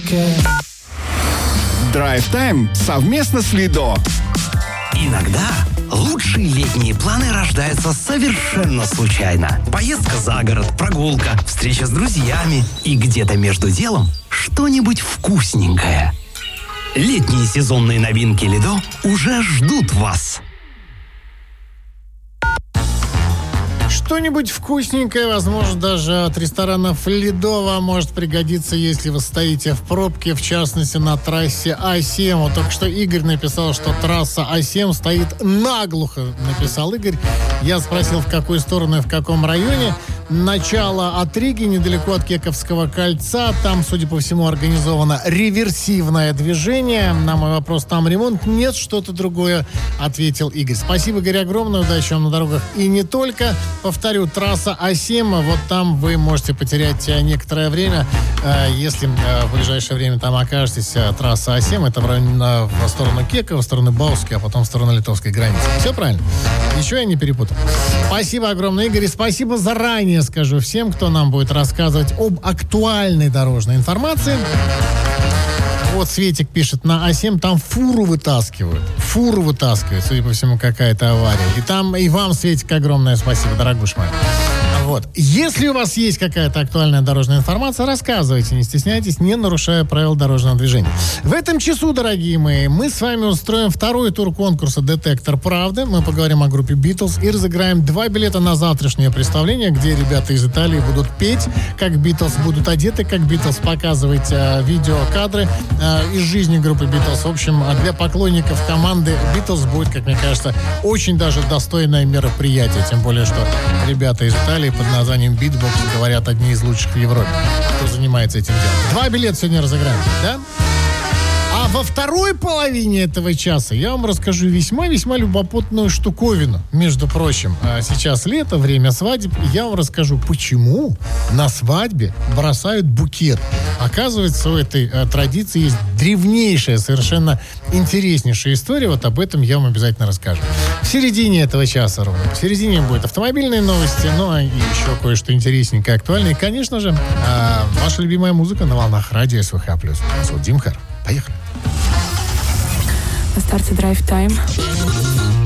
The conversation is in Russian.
Драйв-тайм совместно с Лидо. Иногда лучшие летние планы рождаются совершенно случайно. Поездка за город, прогулка, встреча с друзьями и где-то между делом что-нибудь вкусненькое. Летние сезонные новинки Лидо уже ждут вас. Что-нибудь вкусненькое, возможно, даже от ресторанов Лидо вам может пригодиться, если вы стоите в пробке, в частности, на трассе А7. Вот только что Игорь написал, что трасса А7 стоит наглухо, написал Игорь. Я спросил, в какую сторону и в каком районе. Начало от Риги, недалеко от Кековского кольца. Там, судя по всему, организовано реверсивное движение. На мой вопрос, там ремонт? Нет, что-то другое, ответил Игорь. Спасибо, Игорь, огромное. Удачи вам на дорогах. И не только. Повторю, трасса А7, вот там вы можете потерять некоторое время, если в ближайшее время там окажетесь. Трасса А7, это в сторону Кекова, в сторону Бауски, а потом в сторону литовской границы. Все правильно? Еще я не перепутал. Спасибо огромное, Игорь, и спасибо заранее, скажу всем, кто нам будет рассказывать об актуальной дорожной информации. Вот Светик пишет, на А7 там фуру вытаскивают, судя по всему, какая-то авария. И там, и вам, Светик, огромное спасибо, дорогуш мой. Вот. Если у вас есть какая-то актуальная дорожная информация, рассказывайте, не стесняйтесь, не нарушая правил дорожного движения. В этом часу, дорогие мои, мы с вами устроим второй тур конкурса «Детектор правды». Мы поговорим о группе «Битлз» и разыграем 2 билета на завтрашнее представление, где ребята из Италии будут петь, как «Битлз», будут одеты, как «Битлз», показывать видеокадры из жизни группы «Битлз». В общем, для поклонников команды «Битлз» будет, как мне кажется, очень даже достойное мероприятие. Тем более, что ребята из Италии под названием «Битбокс» говорят, одни из лучших в Европе, кто занимается этим делом. 2 билета сегодня разыграем, да? А во второй половине этого часа я вам расскажу весьма-весьма любопытную штуковину. Между прочим, сейчас лето, время свадеб. Я вам расскажу, почему на свадьбе бросают букет. Оказывается, у этой традиции есть древнейшая, совершенно интереснейшая история. Вот об этом я вам обязательно расскажу. В середине этого часа ровно. В середине будет автомобильные новости, ну и еще кое-что интересненькое, актуальное. И, конечно же, ваша любимая музыка на волнах радио СВХ+. Судим Хар. Поехали. На старте драйв-тайм.